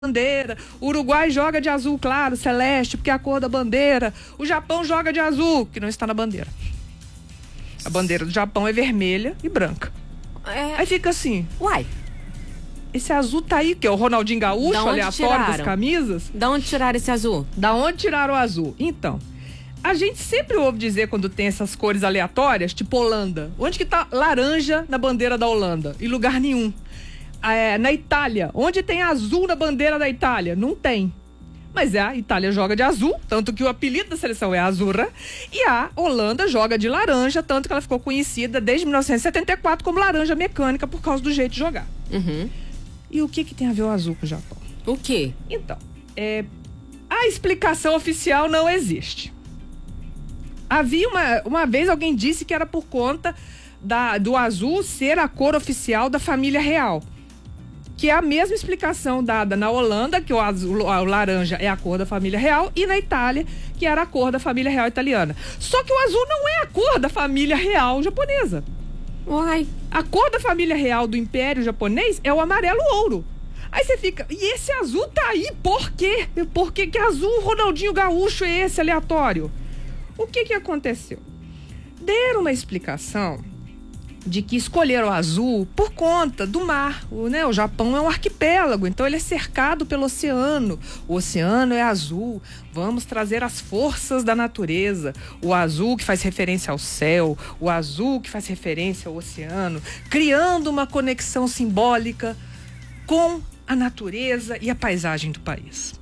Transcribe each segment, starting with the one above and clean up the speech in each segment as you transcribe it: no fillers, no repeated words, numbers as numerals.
bandeira. O Uruguai joga de azul claro, celeste, porque é a cor da bandeira. O Japão joga de azul, que não está na bandeira. A bandeira do Japão é vermelha e branca. Aí fica assim, uai, esse azul tá aí, que é o Ronaldinho Gaúcho, aleatório das camisas. Da onde tiraram esse azul? Da onde tiraram o azul? Então, a gente sempre ouve dizer quando tem essas cores aleatórias, tipo Holanda. Onde que tá laranja na bandeira da Holanda? Em lugar nenhum. Na Itália, onde tem azul na bandeira da Itália? Não tem. Mas a Itália joga de azul, tanto que o apelido da seleção é Azzurra, e a Holanda joga de laranja, tanto que ela ficou conhecida desde 1974 como laranja mecânica por causa do jeito de jogar. Uhum. E o que tem a ver o azul com o Japão? O quê? Então, a explicação oficial não existe. Havia uma vez alguém disse que era por conta do azul ser a cor oficial da família real. Que é a mesma explicação dada na Holanda, que o laranja é a cor da família real, e na Itália, que era a cor da família real italiana. Só que o azul não é a cor da família real japonesa. Uai. A cor da família real do Império Japonês é o amarelo-ouro. Aí você fica, e esse azul tá aí, por quê? Por que azul Ronaldinho Gaúcho é esse aleatório? O que aconteceu? Deram uma explicação de que escolheram o azul por conta do mar, né? O Japão é um arquipélago, então ele é cercado pelo oceano. O oceano é azul. Vamos trazer as forças da natureza. O azul que faz referência ao céu, o azul que faz referência ao oceano, criando uma conexão simbólica com a natureza e a paisagem do país.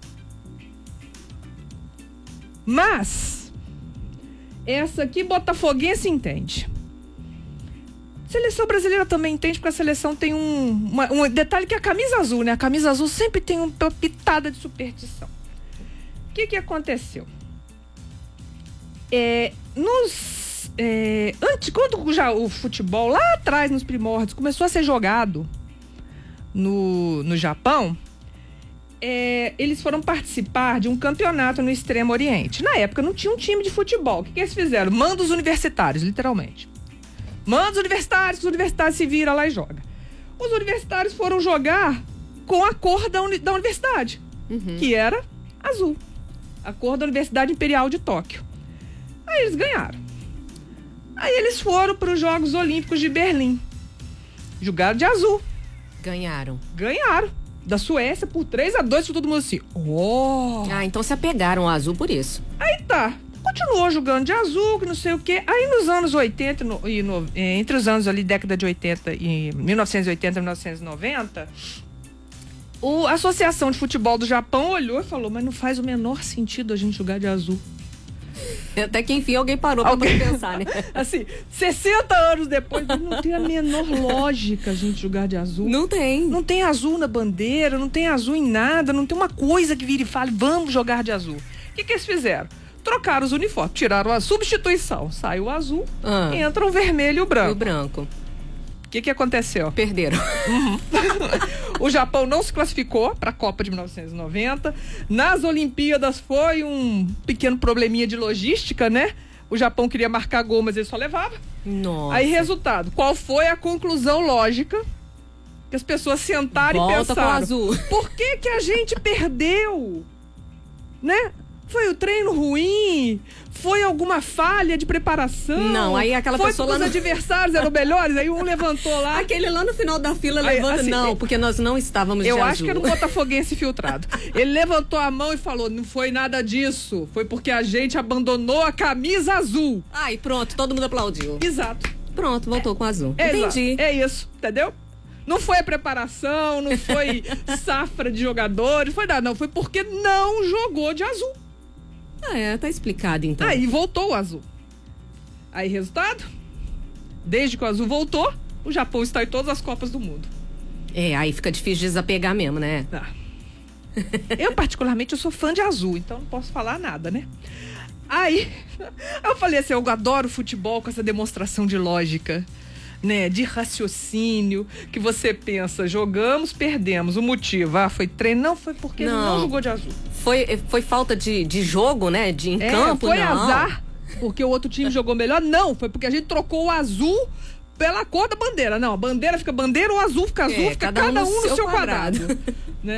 Mas essa aqui botafoguense entende. Seleção brasileira também entende, porque a seleção tem um detalhe que é a camisa azul, né? A camisa azul sempre tem uma pitada de superstição. O que aconteceu? Quando já o futebol, lá atrás, nos primórdios, começou a ser jogado no Japão, eles foram participar de um campeonato no Extremo Oriente. Na época não tinha um time de futebol. O que eles fizeram? Manda os universitários, literalmente. Manda os universitários se viram lá e jogam. Os universitários foram jogar com a cor da universidade, que era azul. A cor da Universidade Imperial de Tóquio. Aí eles ganharam. Aí eles foram para os Jogos Olímpicos de Berlim. Jogaram de azul. Ganharam. Da Suécia por 3-2, todo mundo assim. Então se apegaram ao azul por isso. Aí tá. Continuou jogando de azul, que não sei o quê. Aí nos anos 80 entre os anos ali, década de 80 e 1980 e 1990, a Associação de Futebol do Japão olhou e falou, mas não faz o menor sentido a gente jogar de azul. Até que enfim alguém parou pra pensar, né? Assim, 60 anos depois, não tem a menor lógica a gente jogar de azul. Não tem. Não tem azul na bandeira, não tem azul em nada, não tem uma coisa que vire e fale, vamos jogar de azul. O que eles fizeram? Trocaram os uniformes, tiraram a substituição. Saiu o azul, entra o vermelho e o branco. O branco. O que aconteceu? Perderam. O Japão não se classificou para a Copa de 1990. Nas Olimpíadas foi um pequeno probleminha de logística, né? O Japão queria marcar gol, mas ele só levava. Nossa. Aí, resultado, qual foi a conclusão lógica? Que as pessoas sentaram e pensaram. Com o azul. Por que a gente perdeu? Né? Foi o treino ruim? Foi alguma falha de preparação? Não, aí aquela pessoa lá... Os adversários eram melhores, aí um levantou lá... Aquele lá no final da fila levanta... Assim, não, porque nós não estávamos de azul. Eu acho que era um botafoguense filtrado. Ele levantou a mão e falou, não foi nada disso. Foi porque a gente abandonou a camisa azul. E pronto, todo mundo aplaudiu. Exato. Pronto, voltou com azul. Entendi. É isso, entendeu? Não foi a preparação, não foi safra de jogadores, foi nada, não. Foi porque não jogou de azul. Tá explicado então. Aí voltou o azul. Aí, resultado? Desde que o azul voltou, o Japão está em todas as Copas do Mundo. Aí fica difícil de desapegar mesmo, né? Eu, particularmente, eu sou fã de azul, então não posso falar nada, né? Aí, eu falei assim, eu adoro futebol com essa demonstração de lógica, né? De raciocínio, que você pensa, jogamos, perdemos. O motivo, foi treino? Não, foi porque ele não jogou de azul. Foi falta de jogo, né? Em campo, foi não. Azar, porque o outro time jogou melhor? Não, foi porque a gente trocou o azul pela cor da bandeira. Não, a bandeira fica bandeira, o azul fica azul, fica cada um no seu quadrado. Né?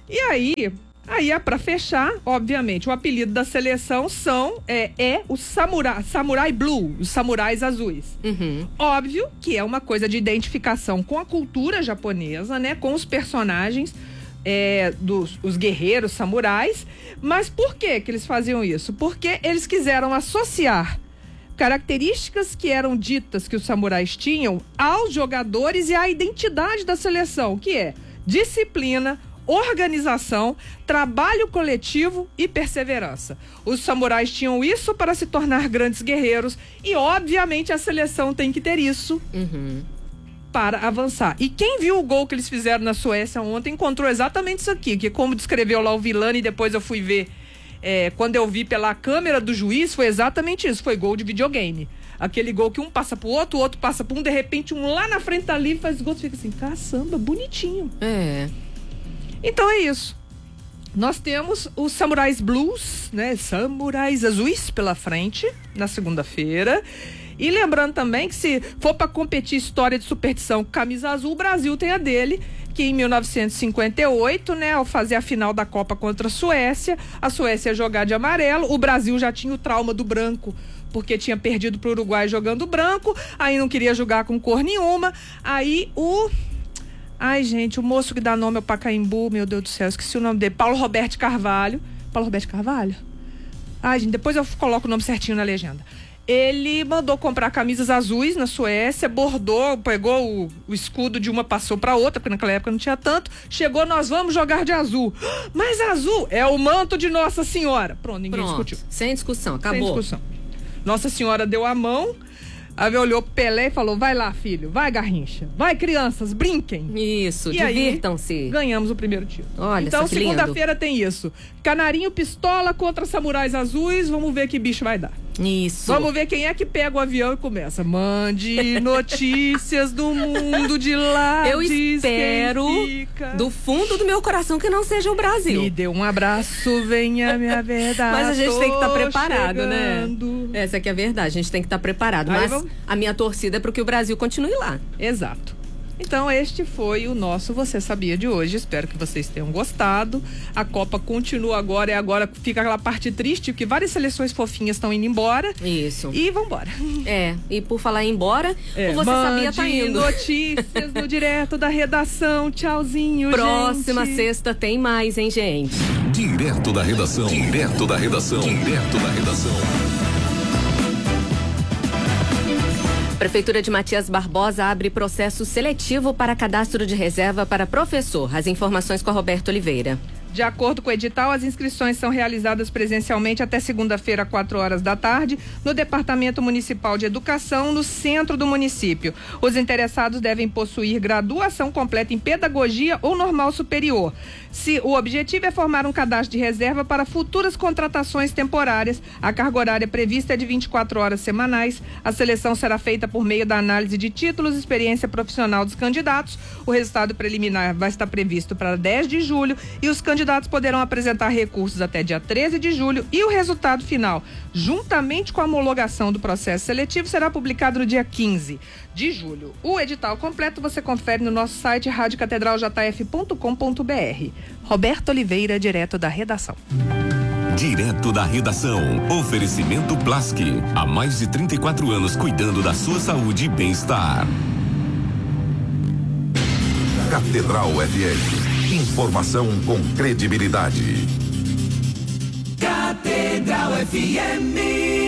E aí para fechar, obviamente, o apelido da seleção é o Samurai Blue, os samurais azuis. Óbvio que é uma coisa de identificação com a cultura japonesa, né? Com os personagens os guerreiros samurais. Mas por que eles faziam isso? Porque eles quiseram associar características que eram ditas que os samurais tinham aos jogadores e à identidade da seleção, que é disciplina, organização, trabalho coletivo e perseverança. Os samurais tinham isso para se tornar grandes guerreiros e, obviamente, a seleção tem que ter isso para avançar. E quem viu o gol que eles fizeram na Suécia ontem encontrou exatamente isso aqui, que como descreveu lá o Villani, e depois eu fui ver, quando eu vi pela câmera do juiz, foi exatamente isso, foi gol de videogame. Aquele gol que um passa pro outro, o outro passa pro um, de repente um lá na frente tá ali faz gol, fica assim, caçamba, bonitinho. Então é isso. Nós temos os Samurais Blues, né? Samurais azuis pela frente, na segunda-feira. E lembrando também que se for para competir história de superstição com camisa azul, o Brasil tem a dele, que em 1958, né, ao fazer a final da Copa contra a Suécia ia jogar de amarelo, o Brasil já tinha o trauma do branco, porque tinha perdido pro Uruguai jogando branco, aí não queria jogar com cor nenhuma, aí Ai, gente, o moço que dá nome ao Pacaembu, meu Deus do céu, esqueci o nome dele, Paulo Roberto Carvalho. Ai, gente, depois eu coloco o nome certinho na legenda. Ele mandou comprar camisas azuis na Suécia, bordou, pegou o escudo de uma, passou para outra, porque naquela época não tinha tanto. Chegou, nós vamos jogar de azul. Mas azul é o manto de Nossa Senhora. Pronto, ninguém discutiu. Sem discussão, acabou. Sem discussão. Nossa Senhora deu a mão. Aí olhou pro Pelé e falou, vai lá, filho, vai, Garrincha, vai, crianças, brinquem. Isso, divirtam-se. Ganhamos o primeiro título. Olha, então, segunda-feira tem isso. Canarinho pistola contra Samurais Azuis, vamos ver que bicho vai dar. Isso. Vamos ver quem é que pega o avião e começa. Mande notícias do mundo de lá. Eu espero do fundo do meu coração que não seja o Brasil. Me dê um abraço, venha minha verdade. Mas a gente tem que estar preparado, chegando. né? Essa aqui é a verdade, a gente tem que estar preparado. Mas a minha torcida é para que o Brasil continue lá. Exato. Então este foi o nosso Você Sabia de hoje, espero que vocês tenham gostado. A Copa continua agora, fica aquela parte triste, porque várias seleções fofinhas estão indo embora. Isso. E vambora. E por falar em embora, o Você Sabia tá indo. Notícias no direto da redação, tchauzinho, Próxima sexta tem mais, hein, gente? Direto da redação. Prefeitura de Matias Barbosa abre processo seletivo para cadastro de reserva para professor. As informações com a Roberto Oliveira. De acordo com o edital, as inscrições são realizadas presencialmente até segunda-feira, 4 da tarde, no Departamento Municipal de Educação, no centro do município. Os interessados devem possuir graduação completa em pedagogia ou normal superior. O objetivo é formar um cadastro de reserva para futuras contratações temporárias. A carga horária prevista é de 24 horas semanais. A seleção será feita por meio da análise de títulos e experiência profissional dos candidatos. O resultado preliminar vai estar previsto para 10 de julho e os candidatos poderão apresentar recursos até dia 13 de julho e o resultado final, juntamente com a homologação do processo seletivo, será publicado no dia 15 de julho. O edital completo você confere no nosso site radiocatedraljf.com.br. Roberto Oliveira, direto da redação. Direto da redação. Oferecimento Blask. Há mais de 34 anos cuidando da sua saúde e bem-estar. Catedral FM. Informação com credibilidade. Catedral FM.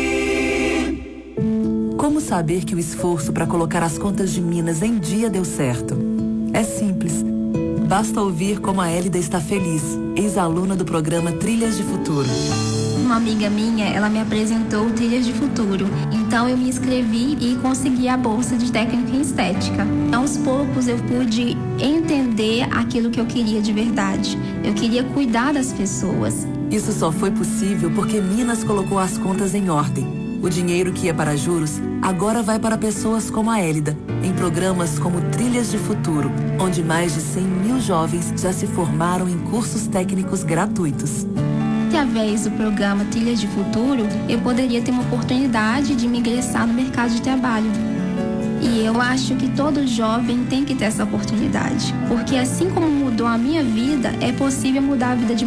Como saber que o esforço para colocar as contas de Minas em dia deu certo? É simples. Basta ouvir como a Hélida está feliz, ex-aluna do programa Trilhas de Futuro. Uma amiga minha, ela me apresentou Trilhas de Futuro. Então eu me inscrevi e consegui a bolsa de técnica em estética. Aos poucos eu pude entender aquilo que eu queria de verdade. Eu queria cuidar das pessoas. Isso só foi possível porque Minas colocou as contas em ordem. O dinheiro que ia para juros agora vai para pessoas como a Hélida, em programas como Trilhas de Futuro, onde mais de 100 mil jovens já se formaram em cursos técnicos gratuitos. Através do programa Trilhas de Futuro, eu poderia ter uma oportunidade de me ingressar no mercado de trabalho. E eu acho que todo jovem tem que ter essa oportunidade, porque assim como mudou a minha vida, é possível mudar a vida de